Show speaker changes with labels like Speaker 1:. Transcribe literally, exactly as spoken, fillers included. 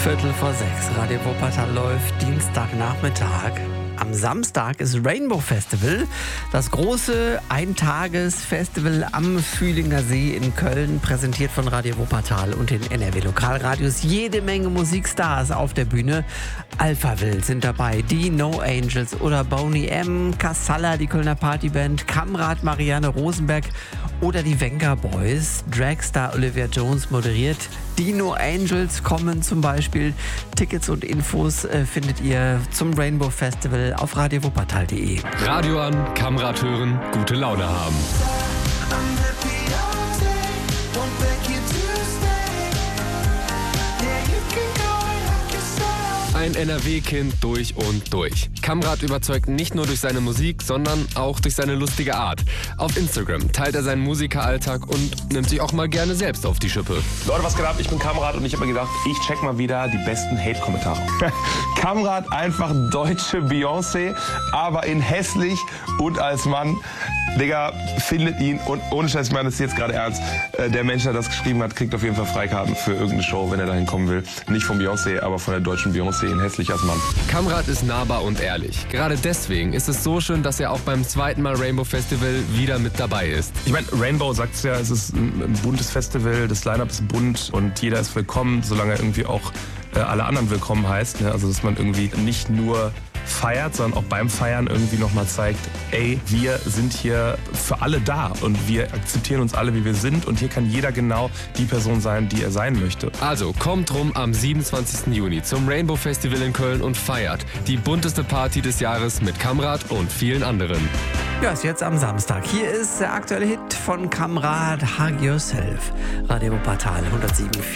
Speaker 1: Viertel vor sechs. Radio Wuppertal läuft Dienstagnachmittag. Am Samstag ist Rainbow Festival, das große Eintagesfestival am Fühlinger See in Köln, präsentiert von Radio Wuppertal und den N R W Lokalradios. Jede Menge Musikstars auf der Bühne. Alphaville sind dabei, die No Angels oder Boney M, Kassala, die Kölner Partyband, Kamrat Marianne Rosenberg oder die Venga Boys. Dragstar Olivia Jones moderiert. Die No Angels kommen zum Beispiel. Tickets und Infos äh, findet ihr zum Rainbow Festival auf radio wuppertal punkt de.
Speaker 2: Radio an, Kamrat hören, gute Laune haben. Ein N R W-Kind durch und durch. Kamrat überzeugt nicht nur durch seine Musik, sondern auch durch seine lustige Art. Auf Instagram teilt er seinen Musikeralltag und nimmt sich auch mal gerne selbst auf die Schippe.
Speaker 3: Leute, was geht ab? Ich bin Kamrat und ich habe mir gedacht, ich check mal wieder die besten Hate-Kommentare. Kamrat einfach deutsche Beyoncé, aber in hässlich und als Mann. Digga, findet ihn und ohne Scheiß, ich meine das ist jetzt gerade ernst. Äh, der Mensch, der das geschrieben hat, kriegt auf jeden Fall Freikarten für irgendeine Show, wenn er dahin kommen will. Nicht von Beyoncé, aber von der deutschen Beyoncé in hässlich als Mann.
Speaker 2: Kamrat ist nahbar und ehrlich. Gerade deswegen ist es so schön, dass er auch beim zweiten Mal Rainbow Festival wieder mit dabei ist.
Speaker 3: Ich meine, Rainbow sagt es ja, es ist ein, ein buntes Festival, das Line-Up ist bunt und jeder ist willkommen, solange er irgendwie auch äh, alle anderen willkommen heißt. Ne? Also dass man irgendwie nicht nur feiert, sondern auch beim Feiern irgendwie nochmal zeigt, ey, wir sind hier für alle da und wir akzeptieren uns alle, wie wir sind und hier kann jeder genau die Person sein, die er sein möchte.
Speaker 2: Also kommt rum am siebenundzwanzigsten Juni zum Rainbow Festival in Köln und feiert die bunteste Party des Jahres mit Kamrat und vielen anderen.
Speaker 1: Ja, ist jetzt am Samstag. Hier ist der aktuelle Hit von Kamrat, Hug Yourself. Radio Wuppertal hundertsieben Komma vier.